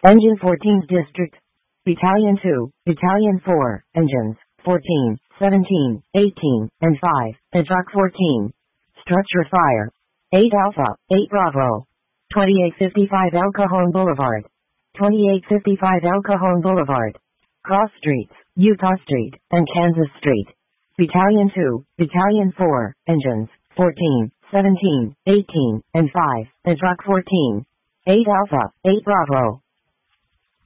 Engine 14th District. Battalion 2, Battalion 4, Engines 14, 17, 18, and 5, Attack 14. Structure Fire. 8 Alpha, 8 Bravo. 2855 El Cajon Boulevard. 2855 El Cajon Boulevard. Cross Streets, Utah Street, and Kansas Street. Battalion 2, Battalion 4, Engines 14, 17, 18, and 5, Attack 14. 8 Alpha, 8 Bravo.